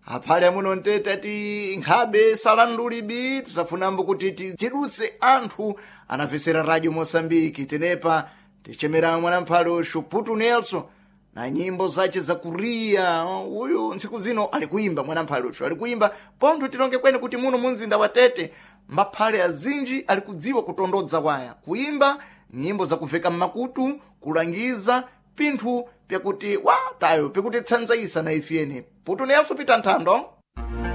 aphale amuno ntete ati nkhabe salandulibi tisafunambo kuti tichiduse anthu anafesera Radio Mosambiki tenepa tichemera mwanamphale uxu Putu Nelson na nyimbo zace za kuriya uyu ntsiku zino ali kuimba mwanamphale uxu ali kuimba pontho tilonge kwene kuti muno munzinda wa Tete mbaphale azinji ali kudziwa kutondodza waya kuimba nyimbo za kuveka mmakutu kulangiza pinthu pyakuti tayo pyakuti tsanzaisa na ifyeni Putu Nelson pita nthando.